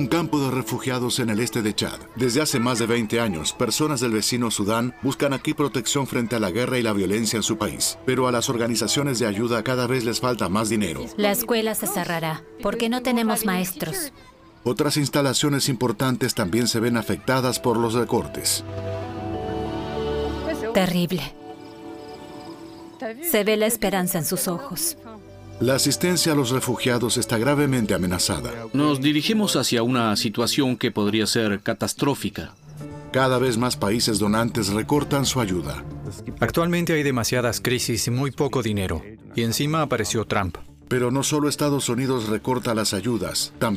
campo de refugiados en el este de Chad. Desde hace más de 20 años, personas del vecino Sudán buscan aquí protección frente a la guerra y la violencia en su país. Pero a las organizaciones de ayuda cada vez les falta más dinero. La escuela se cerrará porque no tenemos maestros. Otras instalaciones importantes también se ven afectadas por los recortes. Terrible. Se ve la esperanza en sus ojos. La asistencia a los refugiados está gravemente amenazada. Nos dirigimos hacia una situación que podría ser catastrófica. Cada vez más países donantes recortan su ayuda. Actualmente hay demasiadas crisis y muy poco dinero. Y encima apareció Trump. Pero no solo Estados Unidos recorta las ayudas, también